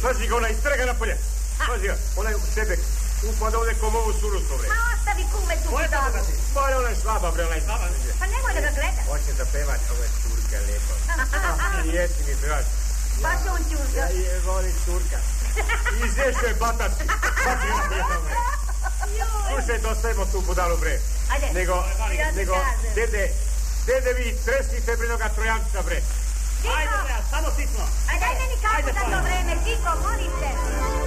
Pazi ga, ona istraga napolje. Pazi ga, ona je u sebe upada ovde kom ovu surusu, bre. Ma ostavi kume tu budalu. Ma ona je slaba, bre, ona je slaba. Pa nemoj da ga gledaš. Hoće da peva, ovo je Turka, lepo. Jesi mi pevač. Baš on Turka. Ja volim Turka. Izvješću je bataci. Slušaj, dostavimo tu budalu, bre. Ajde. Nego, dede vi tresnite, bre, noga Trojanca, bre. Ajde, samo sitno. Ajde, meni kapu za to vreme, Čiko, molim te.